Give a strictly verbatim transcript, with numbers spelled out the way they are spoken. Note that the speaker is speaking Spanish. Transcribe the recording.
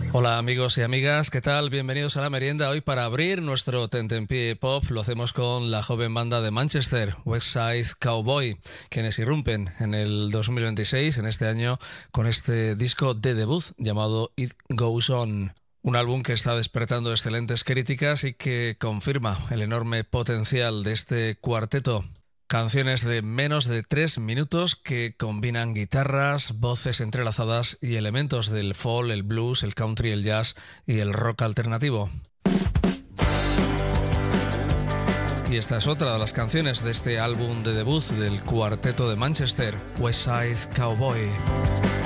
Hola amigos y amigas, ¿qué tal? Bienvenidos a La Merienda. Hoy para abrir nuestro Tentempié Pop lo hacemos con la joven banda de Manchester, West Side Cowboy, quienes irrumpen en el dos mil veintiséis, en este año, con este disco de debut llamado It Goes On. Un álbum que está despertando excelentes críticas y que confirma el enorme potencial de este cuarteto. Canciones de menos de tres minutos que combinan guitarras, voces entrelazadas y elementos del folk, el blues, el country, el jazz y el rock alternativo. Y esta es otra de las canciones de este álbum de debut del cuarteto de Manchester, West Side Cowboy.